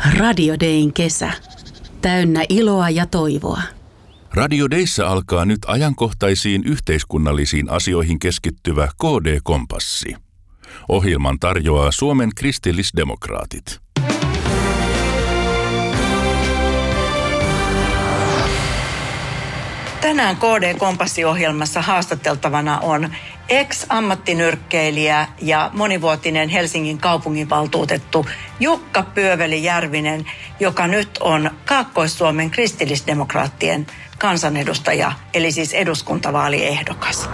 Radio Dayn kesä. Täynnä iloa ja toivoa. Radio Dayssä alkaa nyt ajankohtaisiin yhteiskunnallisiin asioihin keskittyvä KD-kompassi. Ohjelman tarjoaa Suomen kristillisdemokraatit. Tänään KD-kompassiohjelmassa haastateltavana on ex-ammattinyrkkeilijä ja monivuotinen Helsingin kaupunginvaltuutettu Jukka Pyöveli-Järvinen, joka nyt on Kaakkois-Suomen kristillisdemokraattien kansanedustaja, eli siis eduskuntavaaliehdokas.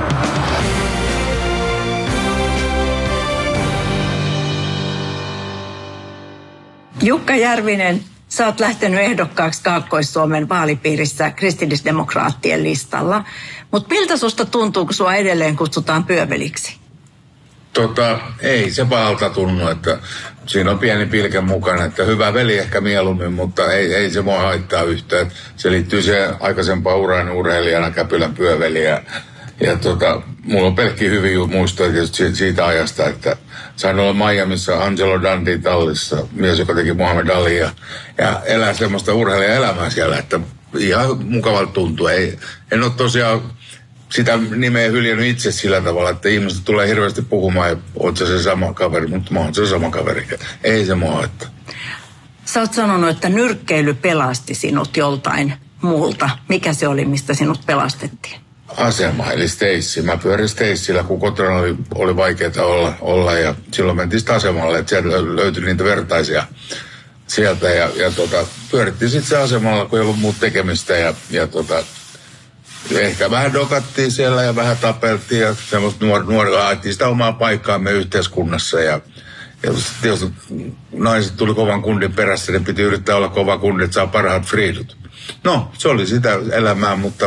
Jukka Järvinen, sä oot lähtenyt ehdokkaaksi Kaakkois-Suomen vaalipiirissä kristillisdemokraattien listalla. Mutta miltä susta tuntuu, kun sua edelleen kutsutaan Pyöveliksi? Ei se pahalta tunnu, että siinä on pieni pilke mukana, että hyvä veli ehkä mieluummin, mutta ei se mua haittaa yhtään. Se liittyy siihen aikaisempaan urani urheilijana Käpylän Pyöveli ja mulla on pelkkiä hyviä muistoja tietysti siitä ajasta, että sain olla Miamiissa Angelo Dundeen tallissa, mies, joka teki Muhammad Alia ja elää semmoista urheilijaelämää siellä, että ihan mukavalta tuntuu. En ole tosiaan sitä nimeä hyljännyt itse sillä tavalla, että ihmiset tulee hirveästi puhumaan ja oot sä se sama kaveri, mutta mä oon se sama kaveri. Ei se mua haittaa. Sä oot sanonut, että nyrkkeily pelasti sinut joltain muulta. Mikä se oli, mistä sinut pelastettiin? Asema, eli Stacy. Mä pyörin Stacyllä, kun kotona oli vaikeaa olla ja silloin mentiin sitten asemalle, että sieltä löytyi niitä vertaisia sieltä ja pyörittiin sitten se asemalla, kun ei ollut muuta tekemistä ja ehkä vähän dokattiin siellä ja vähän tapeltiin ja semmoista nuoria haettiin sitä omaa paikkaamme yhteiskunnassa ja jos naiset tuli kovan kundin perässä, niin piti yrittää olla kova kundi, että saa parhaat friidut. No, se oli sitä elämää, mutta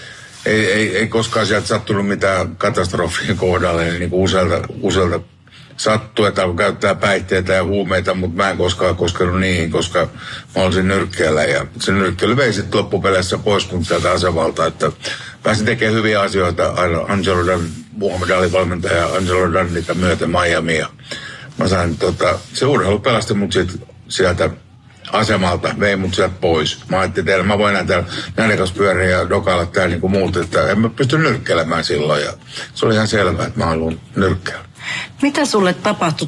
ei koskaan sieltä sattunut mitään katastrofien kohdalle, niin kuin useilta sattuu, että alkoi käyttää päihteitä ja huumeita, mutta mä en koskaan koskenut niihin, koska mä olisin nyrkkeellä ja se nyrkkeily vei sitten loppupeleissä pois kun sieltä asevalta, että pääsin tekemään hyviä asioita aina Angelo Dundee, Muhammad Ali valmentaja Angelo Dundeeta myöten Miamiin. Mä sain se urheilu pelasti mut sieltä asemalta, vei mut sieltä pois. Mä ajattelin, että mä voin enää täällä näiden kanssa pyöriä ja dokailla täällä niin kuin muut, että en mä pysty nyrkkeilemään silloin. Ja se oli ihan selvää, että mä haluan nyrkkeillä. Mitä sulle tapahtui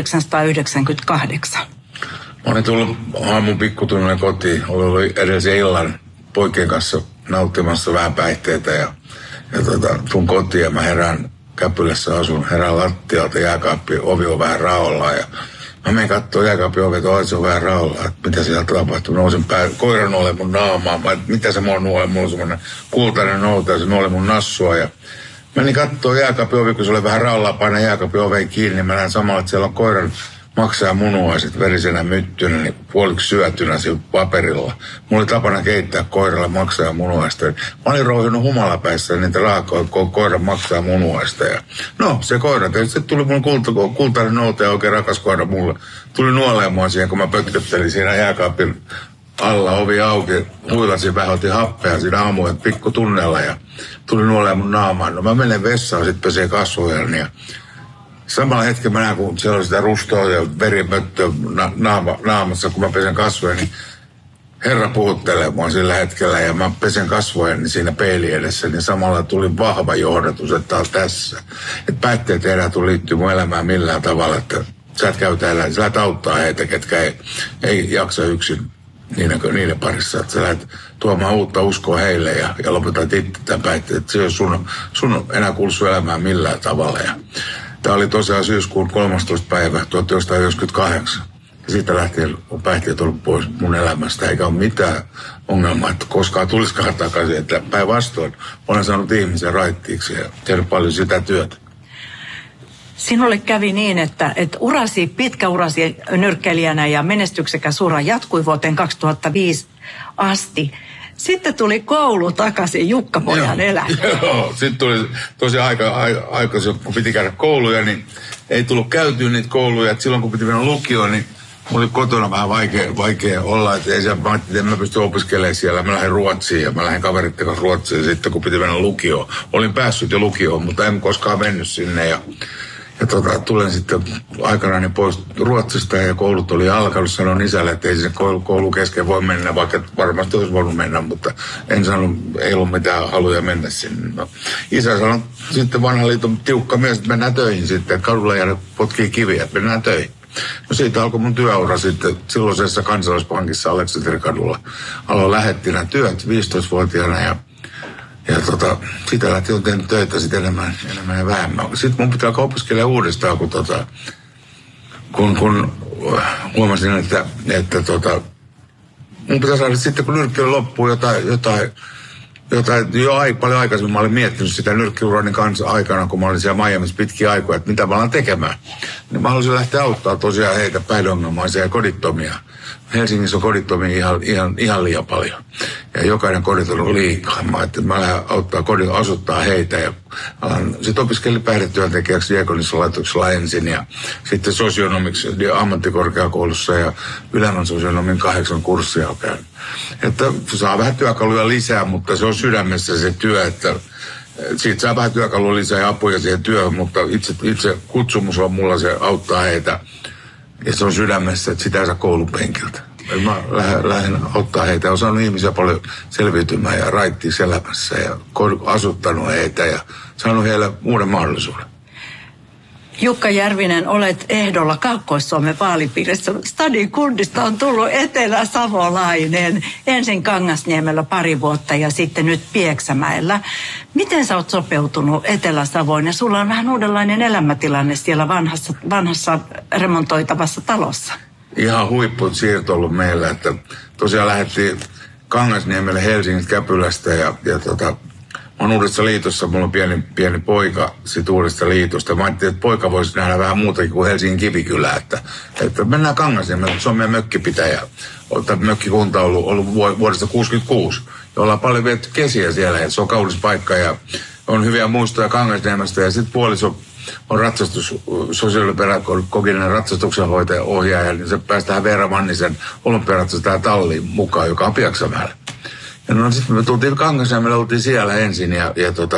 1998? Mä olin tullut aamun pikkutunnille kotiin. Oli edellisen illan poikien kanssa nauttimassa vähän päihteitä ja tuun kotiin ja mä herään Käpylässä asun. Herään lattialta, jääkaappi, ovi on vähän raollaan ja mä menen kattoo jääkaapin ovet, se on vähän raollaan, että mitä siellä tapahtuu. Nousin koiran nuolee mun naamaa, mitä se mua nuolee, mulla on semmoinen kultainen nouta ja se nuolee mun nassua ja menin kattoo jääkaapin ovi, kun se oli vähän raollaan, paina jääkaapin oveen kiinni, niin mä näen samalla, että siellä on koiran maksaa munuaiset verisenä myttynä, niin puoliksi syötynä sillä paperilla. Mulla oli tapana keittää koiralle maksaa munuaista. Mä olin rouhinut humalapäissä niitä raakoja, kun koiran maksaa munuaista. Ja no, se koira tietysti tuli mun kultainen nouta ja oikein rakas koira mulle. Tuli nuolemaan siihen, kun mä pötköttelin siinä jääkaapin alla, ovi auki, huilasin vähän, otin happea siinä aamujen pikkutunnella ja tuli nuolemaan mun naamaan. No mä menen vessaan, sit pesee kasvojani ja samalla hetkellä mä näen, kun siellä oli sitä rustoa ja verimöttöä naamassa, kun mä pesen kasvoja, niin Herra puhuttelee mua sillä hetkellä ja mä pesen kasvojeni siinä peilin edessä, niin samalla tuli vahva johdatus, että on tässä. Että päihteet ei enää liittyy mun elämään millään tavalla, että sä et käytä eläin, sä lähdet auttaa heitä, ketkä ei jaksa yksin niiden parissa, että sä lähdet tuomaan uutta uskoa heille ja lopetat itse tämän päihteet, että se ei ole sun enää kuulu sun elämään millään tavalla. Ja tämä oli tosiaan syyskuun 13. päivä 1998. Ja siitä lähtien on päihteet ollut pois mun elämästä, eikä ole mitään ongelmaa, että koskaan tulisikaan takaisin. Että päinvastoin olen saanut ihmisen raittiiksi ja tehnyt paljon sitä työtä. Sinulle kävi niin, että pitkä urasi nyrkkeilijänä ja menestyksekäs ura jatkui vuoteen 2005 asti. Sitten tuli koulu takaisin Jukka-pojan elämään. Joo, sitten tuli tosiaan aikaisin, kun piti käydä kouluja, niin ei tullut käytyä niitä kouluja. Et silloin kun piti mennä lukioon, niin mulla oli kotona vähän vaikea olla. Että mä ajattelin, että en mä pysty opiskelemaan siellä. Mä lähdin Ruotsiin ja mä lähdin kaveritten kanssa Ruotsiin sitten kun piti mennä lukioon. Olin päässyt jo lukioon, mutta en koskaan mennyt sinne. Ja tulen sitten aikanaan pois Ruotsista ja koulut oli alkanut. Sanoin isälle, että ei sinne koulu kesken voi mennä, vaikka varmasti olisi voinut mennä, mutta en sanonut, ei ollut mitään haluja mennä sinne. No, isä sanoi sitten vanhan liiton tiukka mies, että mennään töihin sitten, että kadulla jäädä potkii kiviä, että mennään töihin. No siitä alkoi mun työura sitten silloisessa Kansallispankissa Aleksanterikadulla. Aloin lähettinä työt 15-vuotiaana ja sitä lähti on tehnyt töitä sitten enemmän ja vähemmän. Sitten mun pitää opiskella uudestaan, kun huomasin, että mun pitää saada sitten, kun nyrkkeily loppuu jotain jo paljon aikaisemmin mä olin miettinyt sitä nyrkkiurani kanssa aikana, kun mä olin siellä Miamiissa pitkiä aikoja, että mitä mä alan tekemään. Niin mä haluaisin lähteä auttaa tosiaan heitä päihdeongelmaisia ja kodittomia. Helsingissä on kodittomia ihan liian paljon. Ja jokainen koditon on liikaa. Mä ajattelin, että mä lähden asuttaa heitä. Ja sitten opiskelin päihdetyöntekijäksi Diakonisessa laitoksella ensin. Ja sitten sosionomiksi ammattikorkeakoulussa ja ylemmän sosionomin 8 kurssia on käynyt. Että saa vähän työkaluja lisää, mutta se on sydämessä se työ, että siitä saa vähän työkaluja lisää ja apuja siihen työhön, mutta itse kutsumus on mulla, se auttaa heitä. Ja se on sydämessä, että sitä ei saa koulupenkiltä. Mä lähden auttaa heitä. Olen saanut ihmisiä paljon selviytymään ja raittiiksi elämässä ja asuttanut heitä ja saanut heille uuden mahdollisuuden. Jukka Järvinen, olet ehdolla Kaakkois-Suomen vaalipiirissä. Stadin kundista on tullut eteläsavolainen. Ensin Kangasniemellä 2 vuotta ja sitten nyt Pieksämäellä. Miten sä oot sopeutunut Etelä-Savoon ja sulla on vähän uudenlainen elämätilanne siellä vanhassa remontoitavassa talossa? Ihan huipput ollut meillä, että tosiaan lähdettiin Kangasniemelle Helsingistä Käpylästä ja mä oon Uudessa Liitossa, mulla on pieni poika siitä Uudesta Liitosta. Mä ajattelin, että poika voisi nähdä vähän muutakin kuin Helsingin Kivikylä, että mennään Kangasniemelle, se on meidän mökkipitäjä. Mökkikunta on ollut vuodesta 1966, ja ollaan paljon vietty kesiä siellä, että se on kaunis paikka ja on hyviä muistoja Kangasniemestä. Ja sitten puoliso on sosiaalipedagoginen ratsastuksenhoitaja ohjaaja, niin se päästään Veera Mannisen olympiaratsastajan talliin mukaan, joka on Pieksämäellä. Ja no sitten me tultiin Kangasniemelle, oltiin siellä ensin ja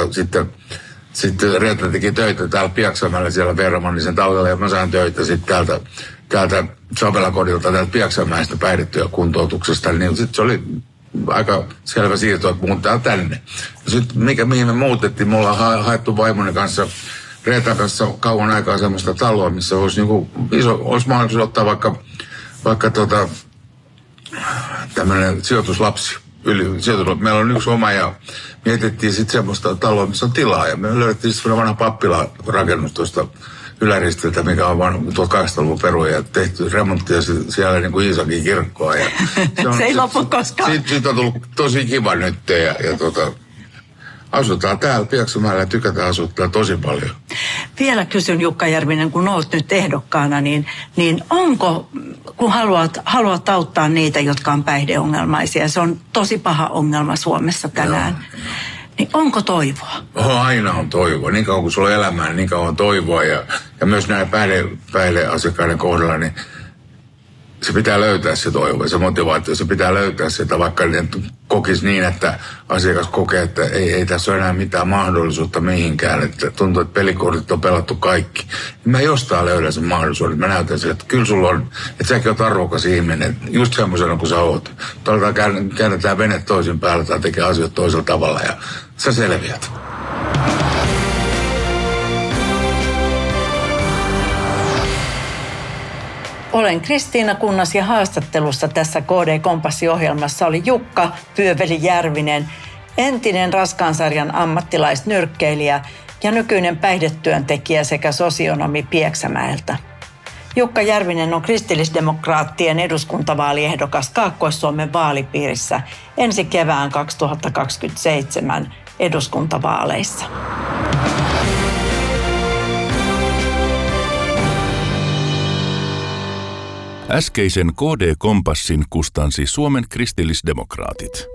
sitten Reetta teki töitä täällä Pieksämäellä siellä Veera Mannisen tallilla ja mä sain töitä sitten täältä Savelakodilta, täältä Pieksämäestä päihdetyökuntoutuksesta, niin sitten se oli aika selvä siirto, että muuttaa tänne. Sitten mihin me muutettiin, me ollaan haettu vaimoni kanssa, Reetan kanssa kauan aikaa semmoista taloa, missä olisi olisi mahdollisuus ottaa vaikka tämmöinen sijoituslapsi. Meillä on yksi oma ja mietittiin sitten semmoista taloa, missä on tilaa. Ja me löydettiin sitten vanha pappilarakennus tuosta Yläristiltä, mikä on vain 1800-luvun peruja ja tehty remonttia siellä niin kuin Iisakin kirkkoa. Ja se ei lopu koskaan. Siitä on tullut tosi kiva nyt ja asutaan täällä Pieksämäellä ja tykätään asuttaa tosi paljon. Vielä kysyn, Jukka Järvinen, kun olet nyt ehdokkaana, niin onko, kun haluat auttaa niitä, jotka on päihdeongelmaisia, se on tosi paha ongelma Suomessa tänään, niin onko toivoa? Aina on toivoa. Niin kauan kuin sulla on elämää, niin kauan on toivoa. Ja myös näiden päihdeasiakkaiden kohdalla, niin se pitää löytää se toivo, se motivaatio, se pitää löytää sitä, vaikka ne kokisi niin, että asiakas kokee, että ei tässä ole enää mitään mahdollisuutta mihinkään, että tuntuu, että pelikortit on pelattu kaikki. Mä jostain löydän sen mahdollisuuden, mä näytän sen, että kyllä sulla on, että säkin oot arvokas ihminen, just semmoisena kuin sä oot. Käännetään vene toisin päällä tai tekee asioita toisella tavalla ja sä selviät. Olen Kristiina Kunnas ja haastattelussa tässä KD-kompassi-ohjelmassa oli Jukka Pyöveli Järvinen, entinen Raskaansarjan ammattilaisnyrkkeilijä ja nykyinen päihdetyöntekijä sekä sosionomi Pieksämäeltä. Jukka Järvinen on kristillisdemokraattien eduskuntavaaliehdokas Kaakkois-Suomen vaalipiirissä ensi kevään 2027 eduskuntavaaleissa. Äskeisen KD-kompassin kustansi Suomen kristillisdemokraatit.